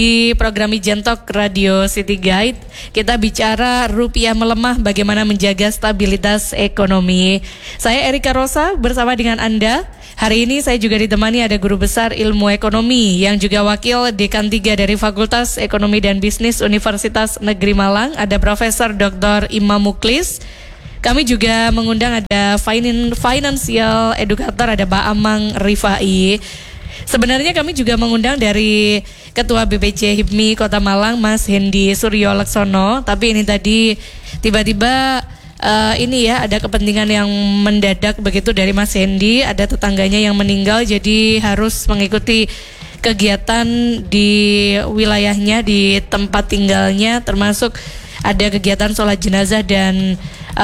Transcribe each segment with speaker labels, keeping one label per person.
Speaker 1: Di program Ijen Talk Radio City Guide, kita bicara rupiah melemah, bagaimana menjaga stabilitas ekonomi. Saya Erika Rosa bersama dengan Anda. Hari ini saya juga ditemani ada Guru Besar Ilmu Ekonomi yang juga Wakil Dekan 3 dari Fakultas Ekonomi dan Bisnis Universitas Negeri Malang, ada Profesor Dr. Imam Muklis. Kami juga mengundang ada financial educator, ada Pak Amang Rifai. Sebenarnya kami juga mengundang dari Ketua BPJ HIPMI Kota Malang, Mas Hendy Suryo Laksono. Tapi ini tadi tiba-tiba ini ya ada kepentingan yang mendadak begitu dari Mas Hendy. Ada tetangganya yang meninggal, jadi harus mengikuti kegiatan di wilayahnya, di tempat tinggalnya, termasuk ada kegiatan sholat jenazah dan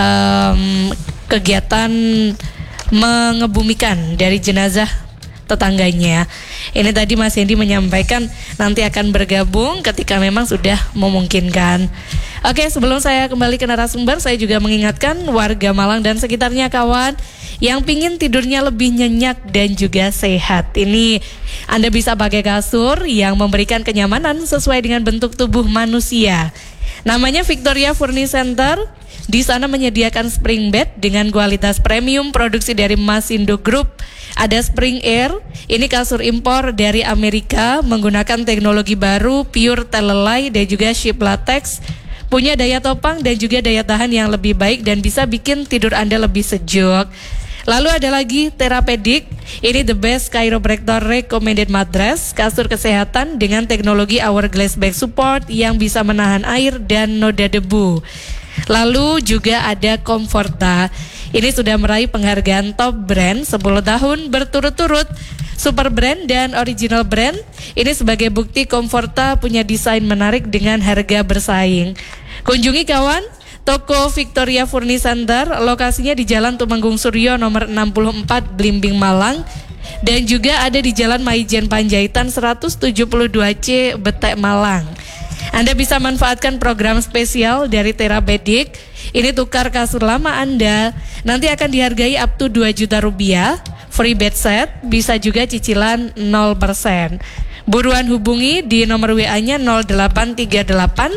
Speaker 1: kegiatan mengebumikan dari jenazah tetangganya. Ini tadi Mas Hendy menyampaikan nanti akan bergabung ketika memang sudah memungkinkan. Oke, sebelum saya kembali ke narasumber, saya juga mengingatkan warga Malang dan sekitarnya kawan yang pingin tidurnya lebih nyenyak dan juga sehat. Ini Anda bisa pakai kasur yang memberikan kenyamanan sesuai dengan bentuk tubuh manusia. Namanya Victoria Furniture Center. Di sana menyediakan spring bed dengan kualitas premium produksi dari Masindo Group. Ada Spring Air, ini kasur impor dari Amerika menggunakan teknologi baru, pure telelai dan juga ship latex. Punya daya topang dan juga daya tahan yang lebih baik dan bisa bikin tidur Anda lebih sejuk. Lalu ada lagi Therapedic, ini the best chiropractor recommended mattress, kasur kesehatan dengan teknologi hourglass back support yang bisa menahan air dan noda debu. Lalu juga ada Comforta. Ini sudah meraih penghargaan top brand 10 tahun berturut-turut. Super brand dan original brand. Ini sebagai bukti Comforta punya desain menarik dengan harga bersaing. Kunjungi kawan toko Victoria Furniture Center, lokasinya di Jalan Tumenggung Suryo nomor 64 Blimbing Malang. Dan juga ada di Jalan Maijen Panjaitan 172C Betek Malang. Anda bisa manfaatkan program spesial dari Therapedic. Ini tukar kasur lama Anda, nanti akan dihargai up to 2 juta rupiah. Free bed set, bisa juga cicilan 0%. Buruan hubungi di nomor WA-nya 0838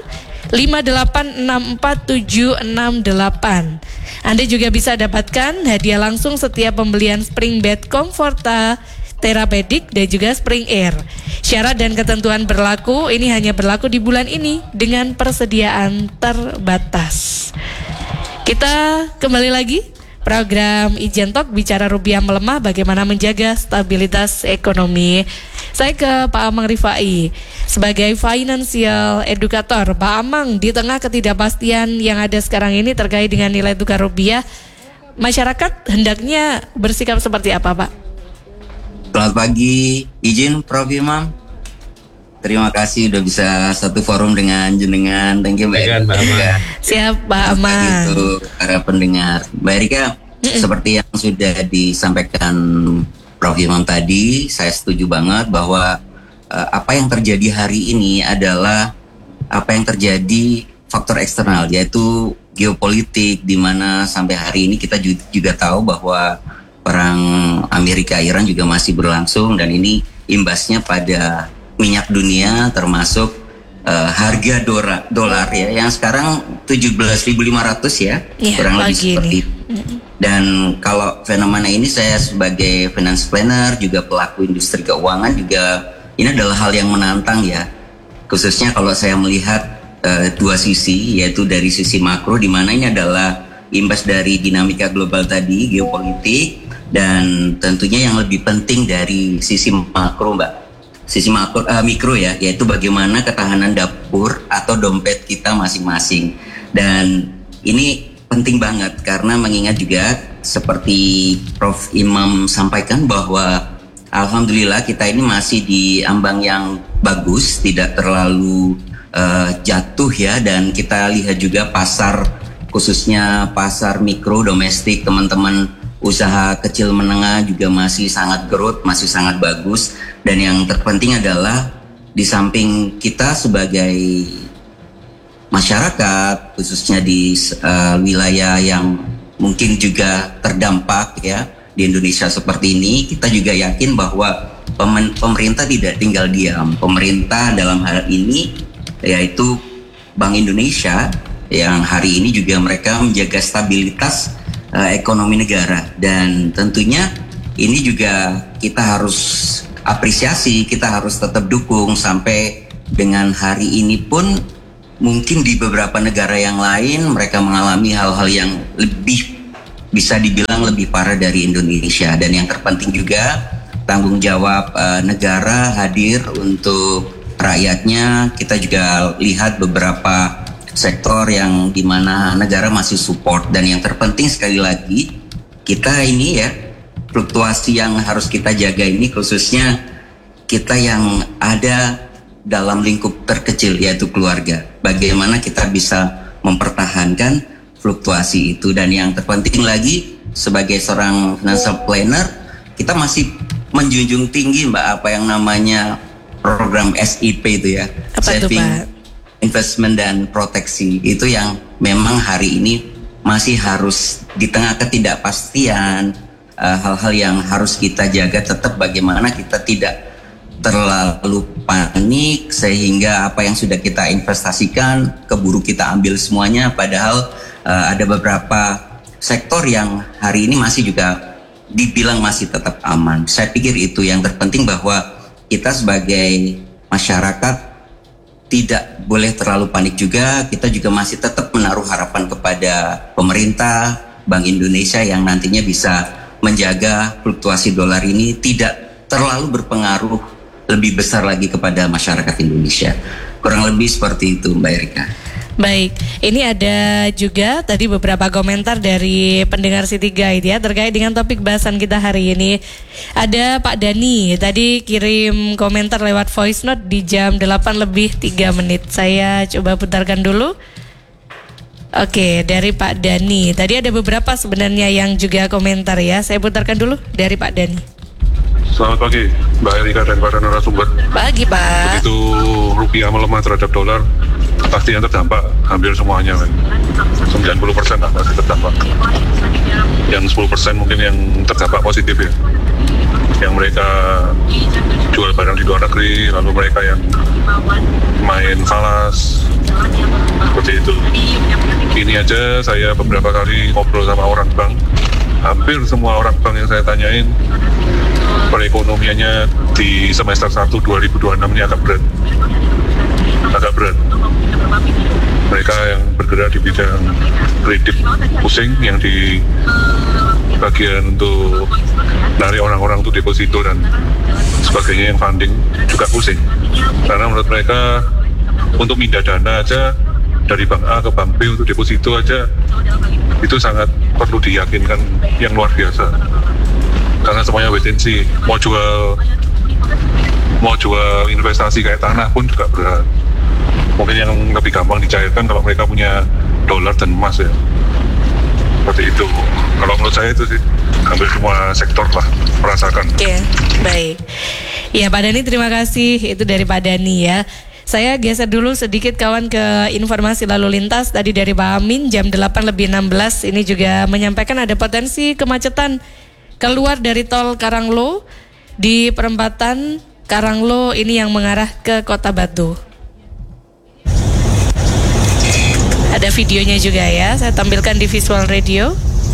Speaker 1: 5864768. Anda juga bisa dapatkan hadiah langsung setiap pembelian spring bed Comforta, Therapedic dan juga Spring Air. Syarat dan ketentuan berlaku, ini hanya berlaku di bulan ini dengan persediaan terbatas. Kita kembali lagi program Ijen Talk, bicara rupiah melemah, bagaimana menjaga stabilitas ekonomi. Saya ke Pak Amang Rifai sebagai financial educator. Pak Amang, di tengah ketidakpastian yang ada sekarang ini terkait dengan nilai tukar rupiah, masyarakat hendaknya bersikap seperti apa, Pak?
Speaker 2: Selamat pagi, izin Prof. Imam. Terima kasih udah bisa satu forum dengan jenengan. Thank you Mbak Erika.
Speaker 1: Siap Pak Amang.
Speaker 2: Untuk para pendengar. Mbak Erika, seperti yang sudah disampaikan Prof. Imam tadi, saya setuju banget bahwa apa yang terjadi hari ini adalah apa yang terjadi faktor eksternal, yaitu geopolitik, di mana sampai hari ini kita juga tahu bahwa perang Amerika-Iran juga masih berlangsung dan ini imbasnya pada minyak dunia, termasuk harga dolar ya yang sekarang 17.500 ya, kurang lebih seperti itu. Dan kalau fenomena ini, saya sebagai finance planner juga pelaku industri keuangan juga, ini adalah hal yang menantang ya, khususnya kalau saya melihat dua sisi, yaitu dari sisi makro di mana ini adalah imbas dari dinamika global tadi, geopolitik, dan tentunya yang lebih penting dari sisi makro Mbak, sisi mikro ya, yaitu bagaimana ketahanan dapur atau dompet kita masing-masing. Dan ini penting banget karena mengingat juga seperti Prof. Imam sampaikan bahwa alhamdulillah kita ini masih di ambang yang bagus, tidak terlalu jatuh ya, dan kita lihat juga pasar, khususnya pasar mikro domestik, teman-teman usaha kecil menengah juga masih sangat growth, masih sangat bagus. Dan yang terpenting adalah di samping kita sebagai masyarakat, khususnya di wilayah yang mungkin juga terdampak ya di Indonesia seperti ini, kita juga yakin bahwa pemerintah tidak tinggal diam. Pemerintah dalam hal ini yaitu Bank Indonesia yang hari ini juga mereka menjaga stabilitas ekonomi negara, dan tentunya ini juga kita harus apresiasi, kita harus tetap dukung sampai dengan hari ini pun. Mungkin di beberapa negara yang lain mereka mengalami hal-hal yang lebih bisa dibilang lebih parah dari Indonesia, dan yang terpenting juga tanggung jawab negara hadir untuk rakyatnya. Kita juga lihat beberapa sektor yang dimana negara masih support, dan yang terpenting sekali lagi kita ini ya, fluktuasi yang harus kita jaga ini khususnya kita yang ada dalam lingkup terkecil yaitu keluarga. Bagaimana kita bisa mempertahankan fluktuasi itu, dan yang terpenting lagi sebagai seorang financial planner kita masih menjunjung tinggi Mbak apa yang namanya program SIP itu ya, saving, investment dan proteksi. Itu yang memang hari ini masih harus di tengah ketidakpastian, hal-hal yang harus kita jaga tetap bagaimana kita tidak terlalu panik sehingga apa yang sudah kita investasikan keburu kita ambil semuanya, padahal ada beberapa sektor yang hari ini masih juga dibilang masih tetap aman. Saya pikir itu yang terpenting, bahwa kita sebagai masyarakat tidak boleh terlalu panik juga. Kita juga masih tetap menaruh harapan kepada pemerintah, Bank Indonesia yang nantinya bisa menjaga fluktuasi dolar ini tidak terlalu berpengaruh lebih besar lagi kepada masyarakat Indonesia. Kurang lebih seperti itu Mbak Erika.
Speaker 1: Baik, ini ada juga tadi beberapa komentar dari pendengar City Guide ya terkait dengan topik bahasan kita hari ini. Ada Pak Dani tadi kirim komentar lewat voice note di jam 8:03. Saya coba putarkan dulu. Oke, dari Pak Dani. Tadi ada beberapa sebenarnya yang juga komentar ya. Saya putarkan dulu dari Pak Dani.
Speaker 3: Selamat pagi Mbak Erika dan para narasumber.
Speaker 1: Pagi Pak.
Speaker 3: Begitu rupiah melemah terhadap dolar, pasti yang terdampak hampir semuanya, 90% lah pasti terdampak. Yang 10% mungkin yang terdampak positif ya, yang mereka jual barang di luar negeri, lalu mereka yang main falas, seperti itu. Ini aja saya beberapa kali ngobrol sama orang bank, hampir semua orang bank yang saya tanyain perekonomiannya di semester 1 2026 ini agak berat. Mereka yang bergerak di bidang kredit pusing, yang di bagian untuk narik orang-orang untuk deposito dan sebagainya, yang funding juga pusing. Karena menurut mereka untuk pindah dana aja dari bank A ke bank B untuk deposito aja itu sangat perlu diyakinkan yang luar biasa. Karena semuanya wait and see. Mau jual investasi kayak tanah pun juga berat. Mungkin yang lebih gampang dicairkan kalau mereka punya dolar dan emas ya. Seperti itu. Kalau menurut saya itu sih hampir semua sektor lah merasakan.
Speaker 1: Oke, baik. Ya Pak Dani, terima kasih. Itu dari Pak Dani ya. Saya geser dulu sedikit kawan ke informasi lalu lintas. Tadi dari Pak Amin jam 8:16 ini juga menyampaikan ada potensi kemacetan keluar dari tol Karanglo di perempatan Karanglo ini yang mengarah ke Kota Batu. Ada videonya juga ya, saya tampilkan di Visual Radio.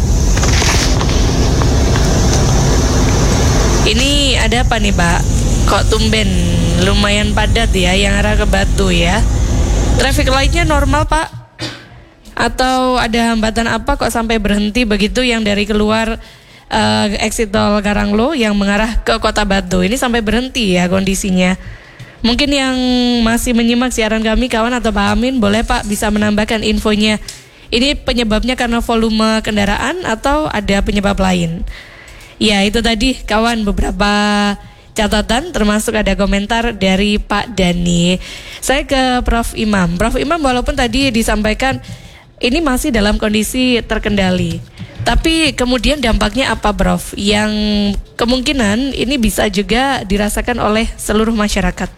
Speaker 1: Ini ada apa nih Pak? Kok tumben lumayan padat ya yang arah ke Batu ya. Traffic light-nya normal Pak? Atau ada hambatan apa kok sampai berhenti begitu yang dari keluar exit tol Karanglo yang mengarah ke Kota Batu ini sampai berhenti ya kondisinya. Mungkin yang masih menyimak siaran kami kawan atau Pak Amin, boleh Pak bisa menambahkan infonya. Ini penyebabnya karena volume kendaraan atau ada penyebab lain? Ya itu tadi kawan beberapa catatan, termasuk ada komentar dari Pak Dani. Saya ke Prof Imam. Prof Imam, walaupun tadi disampaikan ini masih dalam kondisi terkendali, tapi kemudian dampaknya apa Prof? Yang kemungkinan ini bisa juga dirasakan oleh seluruh masyarakat.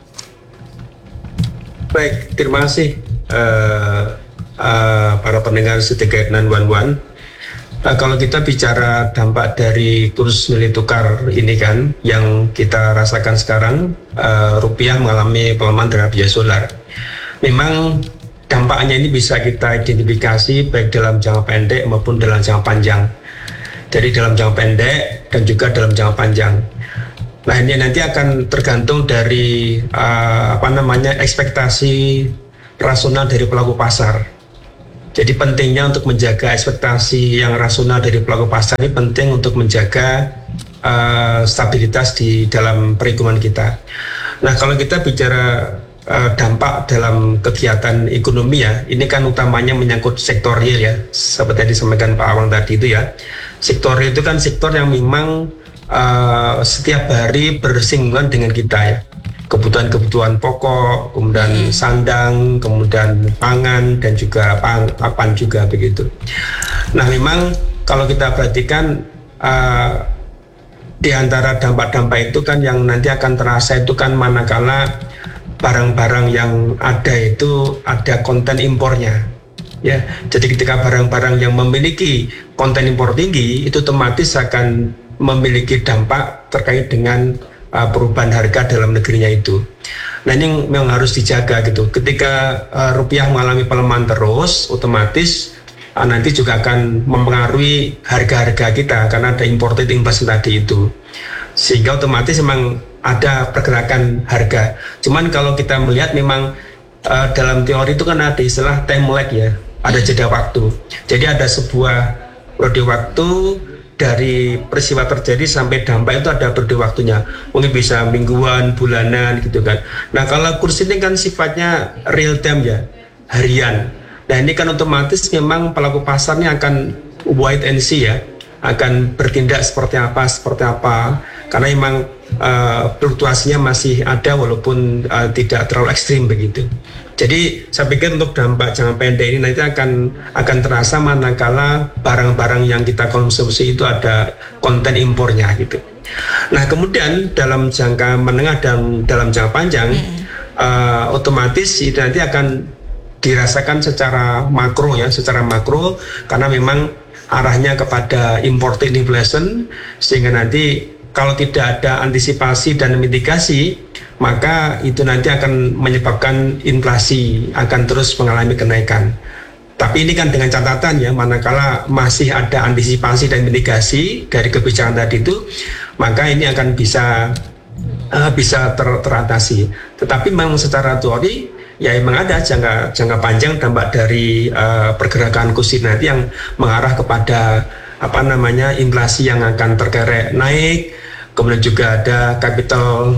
Speaker 4: Baik, terima kasih para pendengar City Guide 911. Kalau kita bicara dampak dari kurs nilai tukar ini kan, yang kita rasakan sekarang, rupiah mengalami pelemahan terhadap US dollar. Memang dampaknya ini bisa kita identifikasi baik dalam jangka pendek maupun dalam jangka panjang. Jadi dalam jangka pendek dan juga dalam jangka panjang. Nah, ini nanti akan tergantung dari ekspektasi rasional dari pelaku pasar. Jadi pentingnya untuk menjaga ekspektasi yang rasional dari pelaku pasar ini penting untuk menjaga stabilitas di dalam perekonomian kita. Nah, kalau kita bicara dampak dalam kegiatan ekonomi ya, ini kan utamanya menyangkut sektor real ya, seperti yang disampaikan Pak Awang tadi itu ya. Sektor real itu kan sektor yang memang setiap hari bersinggungan dengan kita ya. Kebutuhan-kebutuhan pokok, kemudian sandang, kemudian pangan, dan juga papan juga begitu. Nah, memang kalau kita perhatikan di antara dampak-dampak itu kan yang nanti akan terasa itu kan manakala barang-barang yang ada itu ada konten impornya. Ya, jadi ketika barang-barang yang memiliki konten impor tinggi itu otomatis akan memiliki dampak terkait dengan perubahan harga dalam negerinya itu. Nah, ini memang harus dijaga gitu. Ketika rupiah mengalami pelemahan terus, otomatis nanti juga akan mempengaruhi harga-harga kita karena ada imported investment tadi itu. Sehingga otomatis memang ada pergerakan harga. Cuman kalau kita melihat memang dalam teori itu kan ada istilah time lag ya, ada jeda waktu. Jadi ada sebuah periode waktu dari peristiwa terjadi sampai dampak itu ada periode waktunya. Mungkin bisa mingguan, bulanan gitu kan. Nah, kalau kurs ini kan sifatnya real time ya, harian. Nah, ini kan otomatis memang pelaku pasarnya akan wait and see ya, akan bertindak seperti apa. Karena memang fluktuasinya masih ada walaupun tidak terlalu ekstrim begitu. Jadi saya pikir untuk dampak jangka pendek ini nanti akan terasa manakala barang-barang yang kita konsumsi itu ada konten impornya gitu. Nah, kemudian dalam jangka menengah dan dalam jangka panjang otomatis itu nanti akan dirasakan secara makro karena memang arahnya kepada imported inflation, sehingga nanti kalau tidak ada antisipasi dan mitigasi, maka itu nanti akan menyebabkan inflasi akan terus mengalami kenaikan. Tapi ini kan dengan catatan ya, manakala masih ada antisipasi dan mitigasi dari kebijakan tadi itu, maka ini akan bisa teratasi. Tetapi memang secara teori ya memang ada jangka panjang dampak dari pergerakan kurs nanti yang mengarah kepada inflasi yang akan terkerek naik. Kemudian juga ada capital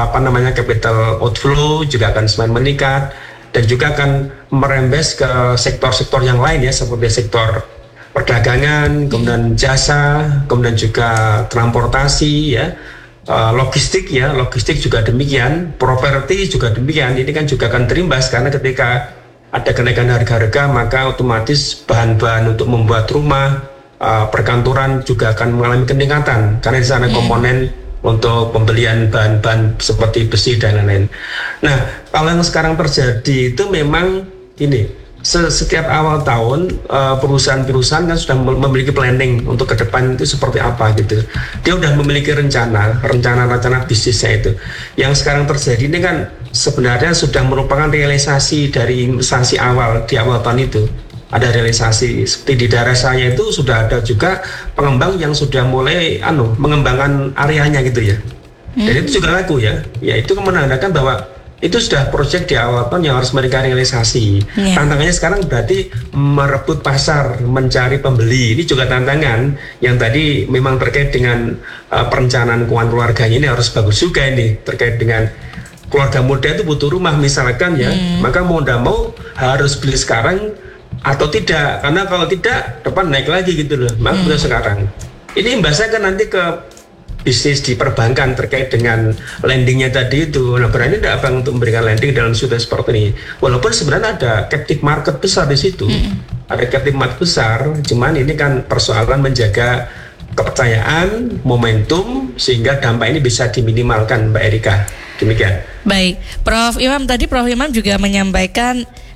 Speaker 4: outflow juga akan semakin meningkat, dan juga akan merembes ke sektor-sektor yang lain ya, seperti sektor perdagangan, kemudian jasa, kemudian juga transportasi ya, logistik juga demikian, properti juga demikian. Ini kan juga akan terimbas karena ketika ada kenaikan harga-harga maka otomatis bahan-bahan untuk membuat rumah, perkantoran juga akan mengalami peningkatan karena di sana komponen untuk pembelian bahan-bahan seperti besi dan lain-lain. Nah, kalau yang sekarang terjadi itu memang ini setiap awal tahun perusahaan-perusahaan kan sudah memiliki planning untuk ke depan itu seperti apa gitu. Dia sudah memiliki rencana bisnisnya itu. Yang sekarang terjadi ini kan sebenarnya sudah merupakan realisasi dari investasi awal di awal tahun itu. Ada realisasi seperti di daerah saya itu sudah ada juga pengembang yang sudah mulai mengembangkan areanya gitu ya. Dan itu juga laku ya. Ya itu menandakan bahwa itu sudah proyek di awal tahun yang harus mereka realisasi. Tantangannya sekarang berarti merebut pasar, mencari pembeli. Ini juga tantangan yang tadi memang terkait dengan perencanaan keuangan keluarganya ini harus bagus juga ini terkait dengan keluarga muda itu butuh rumah misalkan ya, maka mau tidak mau harus beli sekarang atau tidak, karena kalau tidak depan naik lagi gitu loh. Maka udah sekarang ini imbasnya kan nanti ke bisnis di perbankan terkait dengan lendingnya tadi itu. Nah, berani tidak Bang untuk memberikan lending dalam situasi seperti ini, walaupun sebenarnya ada captive market besar di situ. Ada captive market besar, cuman ini kan persoalan menjaga kepercayaan, momentum, sehingga dampak ini bisa diminimalkan, Mbak Erika. Demikian.
Speaker 1: Baik, Prof. Imam tadi Prof. Imam juga menyampaikan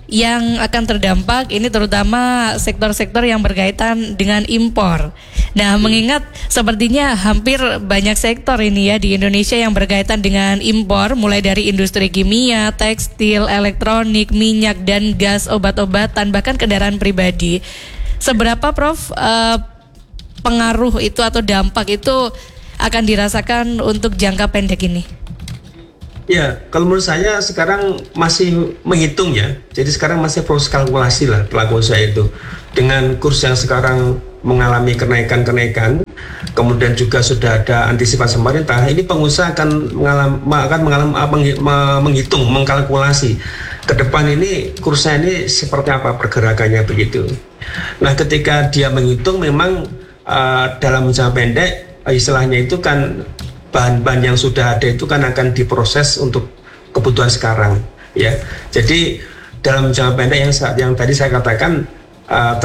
Speaker 1: yang akan terdampak ini terutama sektor-sektor yang berkaitan dengan impor. Nah, mengingat sepertinya hampir banyak sektor ini ya di Indonesia yang berkaitan dengan impor, mulai dari industri kimia, tekstil, elektronik, minyak dan gas, obat-obatan, bahkan kendaraan pribadi. Seberapa Prof pengaruh itu atau dampak itu akan dirasakan untuk jangka pendek ini?
Speaker 4: Ya, kalau menurut saya sekarang masih menghitung ya. Jadi sekarang masih proses kalkulasi lah pelaku usaha itu. Dengan kurs yang sekarang mengalami kenaikan-kenaikan, kemudian juga sudah ada antisipasi pemerintah, ini pengusaha akan menghitung, mengkalkulasi ke depan ini kursnya ini seperti apa pergerakannya begitu. Nah, ketika dia menghitung memang dalam jangka pendek istilahnya itu kan bahan-bahan yang sudah ada itu kan akan diproses untuk kebutuhan sekarang ya. Jadi dalam jangka pendek yang tadi saya katakan